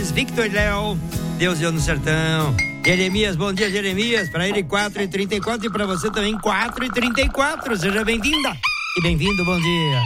Luiz Victor Léo, Deus deu no sertão. Jeremias, bom dia, Jeremias. Para ele 4h34 e para você também 4h34. Seja bem-vinda e bem-vindo, bom dia.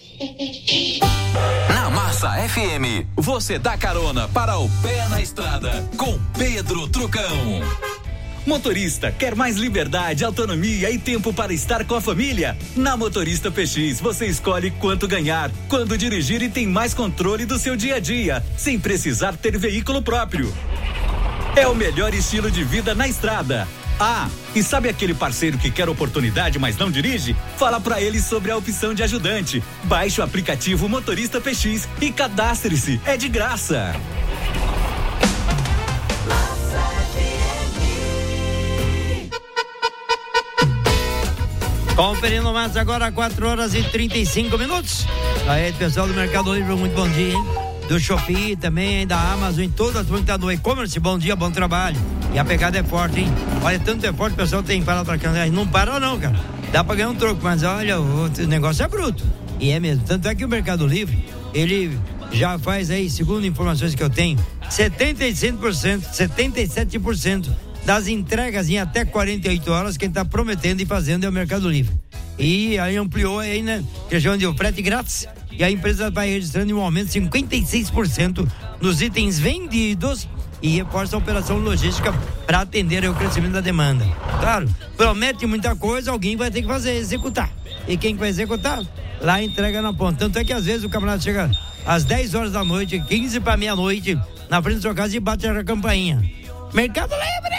Na Massa FM, você dá carona para o pé na estrada com Pedro Trucão. Motorista, quer mais liberdade, autonomia e tempo para estar com a família? Na Motorista PX, você escolhe quanto ganhar, quando dirigir e tem mais controle do seu dia a dia, sem precisar ter veículo próprio. É o melhor estilo de vida na estrada. Ah, e sabe aquele parceiro que quer oportunidade, mas não dirige? Fala pra ele sobre a opção de ajudante. Baixe o aplicativo Motorista PX e cadastre-se. É de graça. Conferindo mais agora, 4h35. Aí, pessoal do Mercado Livre, muito bom dia, hein? Do Shopee também, da Amazon, em toda a turma que tá no e-commerce, bom dia, bom trabalho. E a pegada é forte, hein? Olha, tanto é forte, o pessoal tem que parar pra cá. Não para não, cara. Dá pra ganhar um troco, mas olha, o negócio é bruto. E é mesmo. Tanto é que o Mercado Livre, ele já faz aí, segundo informações que eu tenho, 77% das entregas em até 48 horas, quem tá prometendo e fazendo é o Mercado Livre. E aí ampliou aí, né? Que chama de frete grátis. E a empresa vai registrando um aumento de 56% nos itens vendidos e reforça a operação logística para atender ao crescimento da demanda. Claro, promete muita coisa, alguém vai ter que fazer, executar. E quem vai executar? Lá entrega na ponta. Tanto é que às vezes o camarada chega às 10 horas da noite, 15 para meia-noite, na frente da sua casa e bate a campainha. Mercado Livre!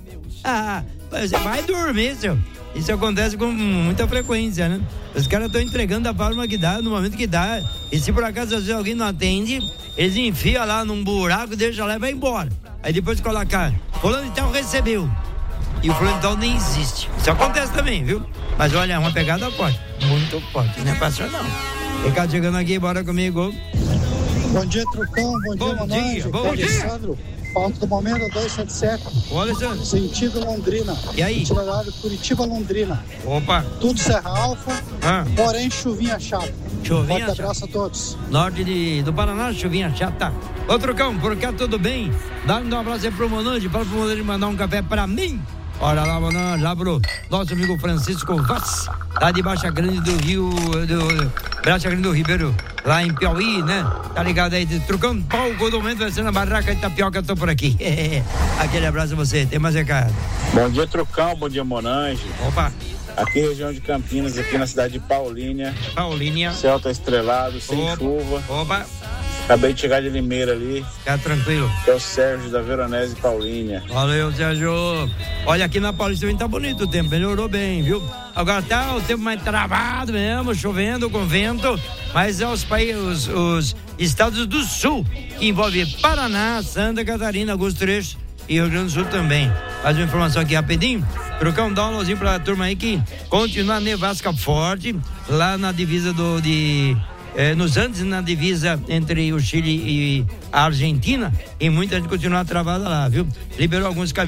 Ah, você vai dormir, seu. Isso acontece com muita frequência, né? Os caras estão entregando da forma que dá, no momento que dá. E se por acaso às vezes alguém não atende, eles enfiam lá num buraco, deixa lá e vai embora. Aí depois colocar, fulano então recebeu. E o fulano então nem existe. Isso acontece também, viu? Mas olha, é uma pegada forte, muito forte, não é fácil não. Recado chegando aqui, bora comigo. Bom dia, Trucão, bom dia, bom dia. Alessandro. Falta do momento 277. Ô, Alessandro. Sentido Londrina. E aí? Itinerário Curitiba-Londrina. Opa. Tudo Serra Alfa, porém chuvinha chata. Chuvinha chata. Abraço a todos. Norte do Paraná, chuvinha chata. Ô, Trucão, por cá tudo bem? Dá um abraço aí pro Monange, fala pro Monange mandar um café pra mim. Olha lá, Monange, lá pro nosso amigo Francisco Vaz, lá de Baixa Grande do Rio, Baixa Grande do Ribeiro, lá em Piauí, né? Tá ligado aí, Trucão, pau, do momento vai ser na barraca de tapioca, eu tô por aqui. Aquele abraço a você, tem mais recado. Bom dia, Trucão, bom dia, Monange. Opa. Aqui região de Campinas, aqui na cidade de Paulínia. Paulínia. Céu tá estrelado, sem chuva. Opa. Acabei de chegar de Limeira ali. Fica tranquilo. Que é o Sérgio da Veronese Paulínia. Valeu, Sérgio. Olha, aqui na Paulista também tá bonito o tempo, melhorou bem, viu? Agora tá o tempo mais travado mesmo, chovendo com vento, mas é os estados do sul, que envolve Paraná, Santa Catarina, alguns trechos e Rio Grande do Sul também. Mais uma informação aqui rapidinho. Trocar um downloadzinho pra turma aí que continua a nevasca forte lá na divisa nos Andes, na divisa entre o Chile e a Argentina, e muita gente continua travada lá, viu? Liberou alguns caminhos.